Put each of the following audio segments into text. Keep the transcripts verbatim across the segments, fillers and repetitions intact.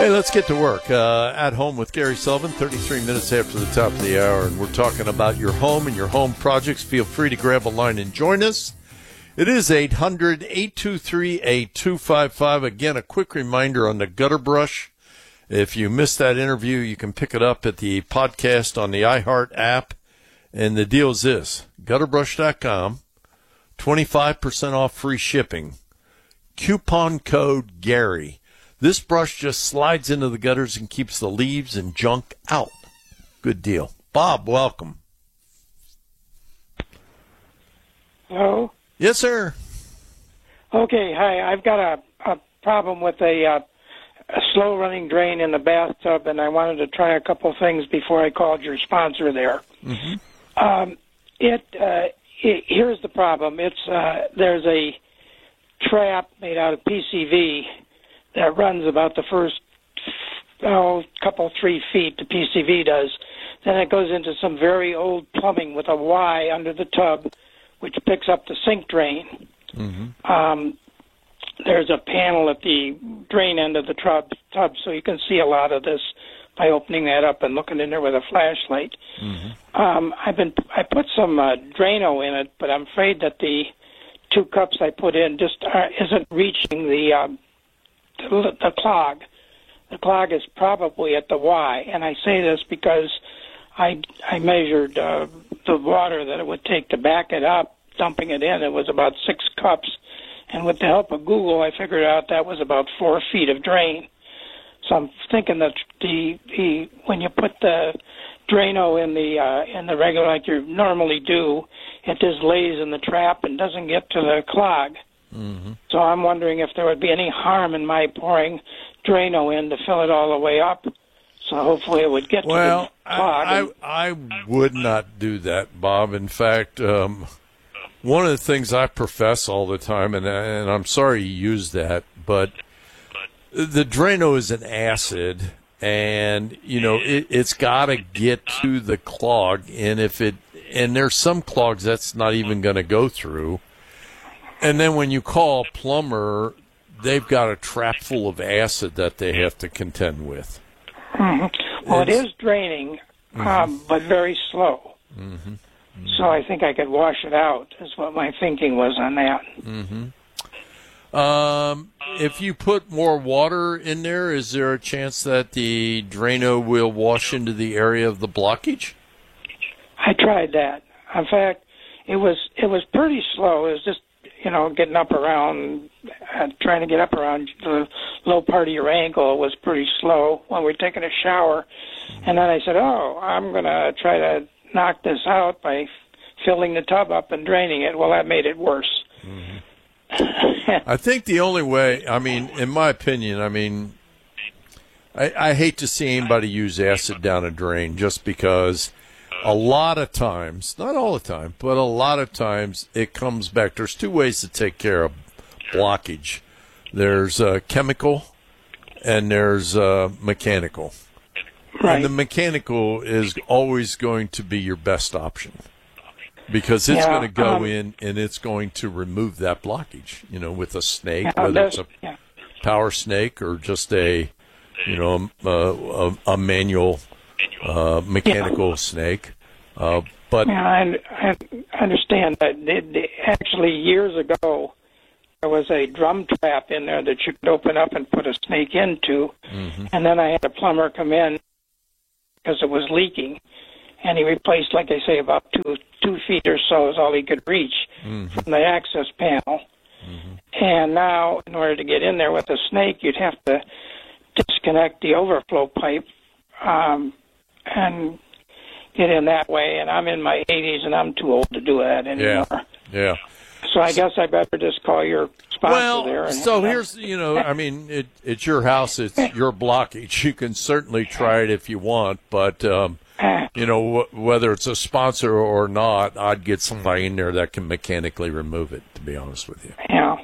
Hey, let's get to work. Uh, at home with Gary Sullivan, thirty-three minutes after the top of the hour, and we're talking about your home and your home projects. Feel free to grab a line and join us. It is eight hundred, eight two three, eight two five five. Again, a quick reminder on the gutter brush. If you missed that interview, you can pick it up at the podcast on the iHeart app. And the deal is this, gutter brush dot com, twenty-five percent off free shipping. Coupon code Gary. This brush just slides into the gutters and keeps the leaves and junk out. Good deal. Bob, welcome. Hello? Yes, sir. Okay, hi. I've got a, a problem with a, uh, a slow-running drain in the bathtub, and I wanted to try a couple things before I called your sponsor there. Mm-hmm. Um, it, uh, it here's the problem. It's uh, there's a trap made out of P C V that runs about the first oh, couple, three feet, the P C V does. Then it goes into some very old plumbing with a Y under the tub, which picks up the sink drain. Mm-hmm. Um, there's a panel at the drain end of the tub, tub, so you can see a lot of this by opening that up and looking in there with a flashlight. Mm-hmm. Um, I've been I put some uh, Drano in it, but I'm afraid that the two cups I put in just are, isn't reaching the, um, the the clog. The clog is probably at the Y, and I say this because I I measured uh, the water that it would take to back it up, dumping it in. It was about six cups, and with the help of Google, I figured out that was about four feet of drain. So I'm thinking that the the when you put the Drano in the uh, in the regular like you normally do, it just lays in the trap and doesn't get to the clog. Mm-hmm. So I'm wondering if there would be any harm in my pouring Drano in to fill it all the way up. So hopefully it would get well, to the clog. I, I, I would not do that, Bob. In fact, um, one of the things I profess all the time, and, and I'm sorry you used that, but the Drano is an acid, and you know it, it's got to get to the clog. And if it and there's some clogs that's not even going to go through. And then when you call a plumber, they've got a trap full of acid that they have to contend with. Mm-hmm. Well, it's, it is draining, mm-hmm. um, but very slow. Mm-hmm. Mm-hmm. So I think I could wash it out, is what my thinking was on that. Mm-hmm. Um, if you put more water in there, is there a chance that the Drano will wash into the area of the blockage? I tried that. In fact, it was it was pretty slow. It was just, you know, getting up around, uh, trying to get up around the low part of your ankle was pretty slow when we were taking a shower. And then I said, oh, I'm going to try to knock this out by filling the tub up and draining it. Well, that made it worse. Mm-hmm. I think the only way, I mean, in my opinion, I mean, I, I hate to see anybody use acid down a drain just because a lot of times, not all the time, but a lot of times it comes back. There's two ways to take care of blockage. There's uh, chemical and there's uh, mechanical. Right. And the mechanical is always going to be your best option because it's yeah, going to go um, in and it's going to remove that blockage, you know, with a snake, yeah, whether it's a yeah. power snake or just a, you know, a, a, a manual uh, mechanical yeah. snake. Uh, but yeah, I, I understand that. It, it, actually, years ago, there was a drum trap in there that you could open up and put a snake into, mm-hmm. and then I had a plumber come in because it was leaking, and he replaced, like I say, about two two feet or so is all he could reach mm-hmm. from the access panel. Mm-hmm. And now, in order to get in there with a snake, you'd have to disconnect the overflow pipe um, and get in that way. And I'm in my eighties, and I'm too old to do that anymore. Yeah, yeah. So I guess I better just call your sponsor well, there. And so here's, you know, I mean, it, it's your house, it's your blockage. You can certainly try it if you want, but, um, you know, w- whether it's a sponsor or not, I'd get somebody in there that can mechanically remove it, to be honest with you. Yeah.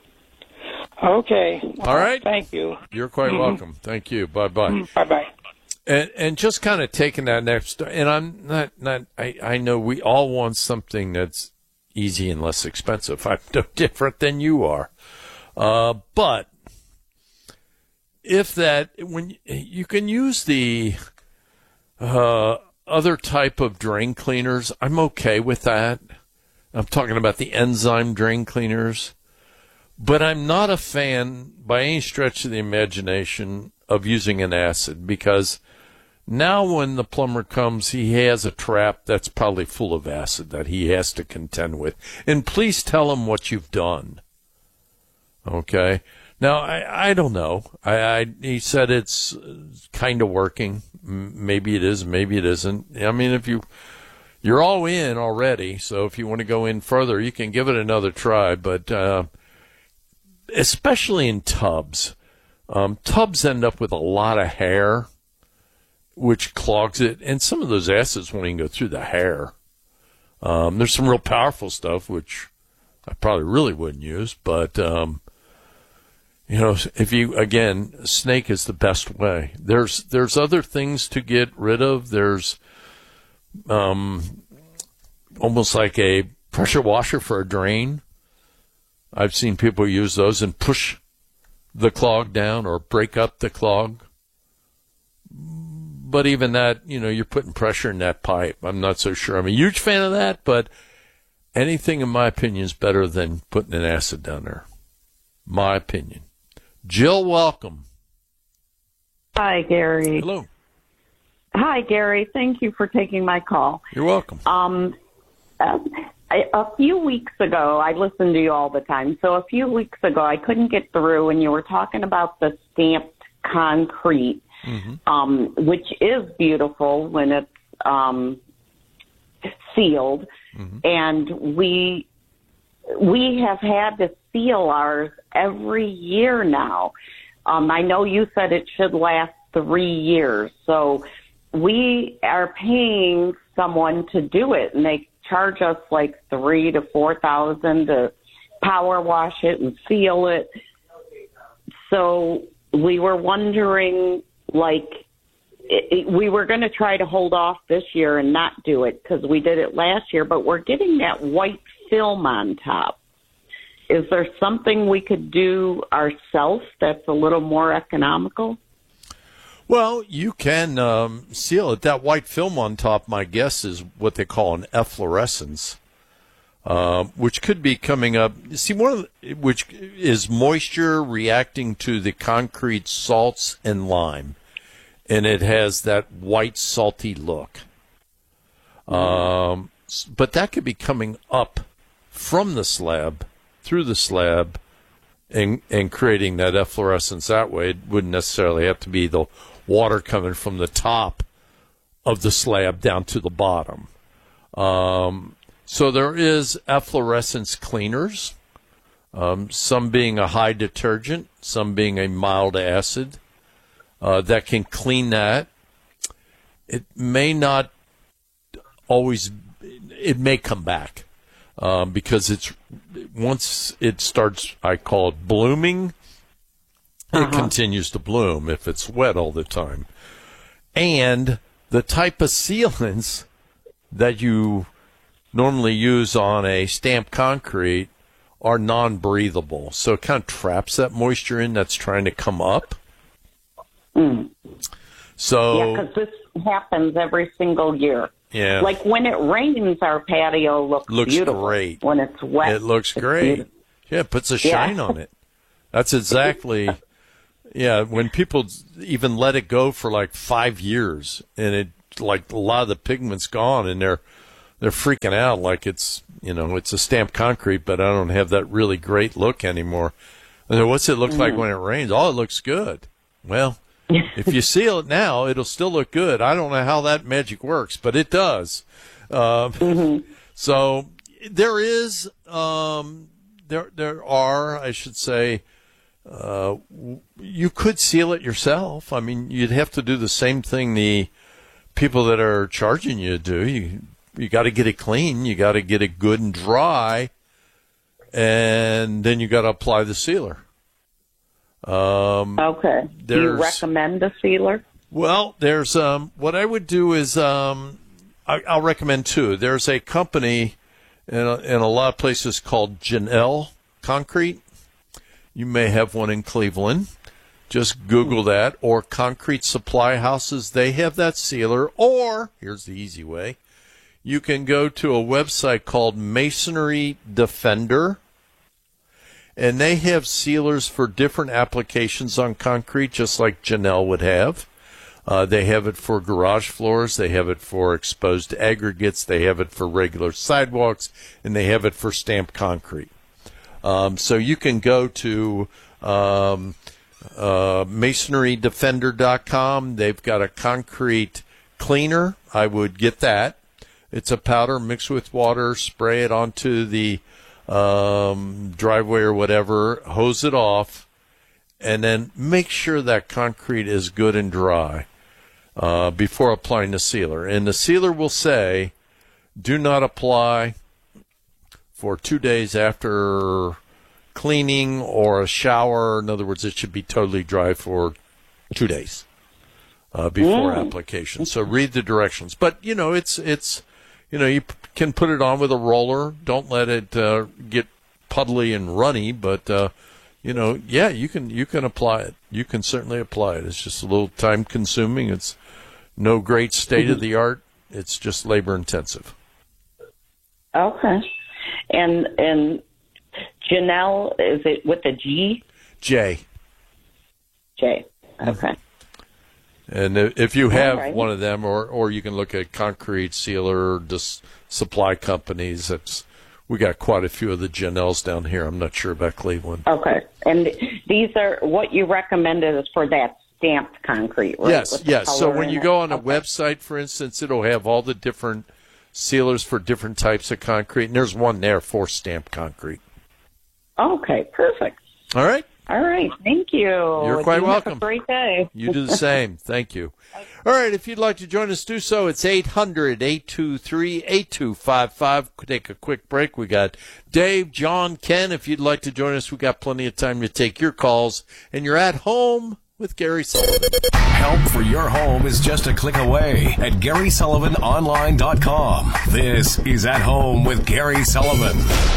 Okay. Well, all right. Thank you. You're quite mm-hmm. welcome. Thank you. Bye-bye. Mm-hmm. Bye-bye. And and just kind of taking that next, and I'm not, not I, I know we all want something that's easy and less expensive. I'm no different than you are. Uh, but if that, when you can use the uh, other type of drain cleaners, I'm okay with that. I'm talking about the enzyme drain cleaners. But I'm not a fan, by any stretch of the imagination, of using an acid, because now when the plumber comes, he has a trap that's probably full of acid that he has to contend with. And please tell him what you've done. Okay? Now, I, I don't know. I, I he said it's kind of working. Maybe it is, maybe it isn't. I mean, if you, you're all in already, so if you want to go in further, you can give it another try. But uh, especially in tubs, um, tubs end up with a lot of hair, which clogs it. And some of those acids won't even go through the hair. Um, there's some real powerful stuff, which I probably really wouldn't use, but... Um, You know, if you, again, snake is the best way. There's there's other things to get rid of. There's um, almost like a pressure washer for a drain. I've seen people use those and push the clog down or break up the clog. But even that, you know, you're putting pressure in that pipe. I'm not so sure. I'm a huge fan of that, but anything, in my opinion, is better than putting an acid down there. My opinion. Jill, welcome. Hi, Gary. Hello. Hi, Gary. Thank you for taking my call. You're welcome. Um, uh, I, a few weeks ago, I listen to you all the time. So a few weeks ago, I couldn't get through, and you were talking about the stamped concrete, mm-hmm. um, which is beautiful when it's um, sealed. Mm-hmm. And we we have had to seal ours every year now. Um, I know you said it should last three years. So we are paying someone to do it, and they charge us like three to four thousand to power wash it and seal it. So we were wondering, like, it, it, we were going to try to hold off this year and not do it because we did it last year, but we're getting that white film on top. Is there something we could do ourselves that's a little more economical? Well, you can um, seal it. That white film on top, my guess, is what they call an efflorescence, uh, which could be coming up. See, one of the, which is moisture reacting to the concrete salts and lime, and it has that white salty look. Um, but that could be coming up from the slab, through the slab, and and creating that efflorescence that way. It wouldn't necessarily have to be the water coming from the top of the slab down to the bottom. Um, so there is efflorescence cleaners, um, some being a high detergent, some being a mild acid, uh, that can clean that. It may not always, it may come back. Um, because it's once it starts, I call it blooming, uh-huh. It continues to bloom if it's wet all the time. And the type of sealants that you normally use on a stamped concrete are non-breathable. So it kind of traps that moisture in that's trying to come up. Mm. So, yeah, because this happens every single year. Yeah. Like when it rains, our patio looks, looks beautiful. great. When it's wet, it looks great. Beautiful. Yeah, it puts a shine yeah. on it. That's exactly, yeah, when people even let it go for like five years and it, like a lot of the pigment's gone and they're, they're freaking out like it's, you know, it's a stamped concrete, but I don't have that really great look anymore. And then what's it look mm. like when it rains? Oh, it looks good. Well, if you seal it now, it'll still look good. I don't know how that magic works, but it does. Uh, mm-hmm. So there is, um, there there are, I should say, uh, you could seal it yourself. I mean, you'd have to do the same thing the people that are charging you do. You you got to get it clean. You got to get it good and dry, and then you got to apply the sealer. Um, okay. Do you recommend a sealer? Well, there's um, what I would do is um, I, I'll recommend two. There's a company in a, in a lot of places called Janelle Concrete. You may have one in Cleveland. Just Google that, or Concrete Supply Houses. They have that sealer. Or, here's the easy way, you can go to a website called Masonry Defender, and they have sealers for different applications on concrete, just like Janelle would have. Uh, they have it for garage floors. They have it for exposed aggregates. They have it for regular sidewalks, and they have it for stamped concrete. Um, so you can go to um, uh, masonry defender dot com. They've got a concrete cleaner. I would get that. It's a powder mixed with water. Spray it onto the um, driveway or whatever. Hose it off, and then make sure that concrete is good and dry uh, before applying the sealer. And the sealer will say, do not apply for two days after cleaning or a shower. In other words, it should be totally dry for two days uh, before mm. application. So read the directions. But, you know, it's, it's you know, you p- can put it on with a roller. Don't let it uh, get puddly and runny. But, uh, you know, yeah, you can you can apply it. You can certainly apply it. It's just a little time consuming. It's no great state of the art. It's just labor intensive. Okay. And and Janelle, is it with a G? J. J. Okay. And if you have right. one of them, or, or you can look at concrete sealer dis- supply companies. That's we got quite a few of the Janelles down here. I'm not sure about Cleveland. Okay. And these are what you recommended is for that stamped concrete, right? Yes, yes. So when you it? go on a okay. website, for instance, it'll have all the different sealers for different types of concrete, and there's one there for stamped concrete. Okay, perfect. All right. All right, thank you. You're quite you welcome. Have a great day. You do the same. Thank you. All right, if you'd like to join us, do so. It's eight hundred, eight two three, eight two five five. Take a quick break. We got Dave, John, Ken. If you'd like to join us, we got plenty of time to take your calls. And you're at home with Gary Sullivan. Help for your home is just a click away at Gary Sullivan Online dot com. This is At Home with Gary Sullivan.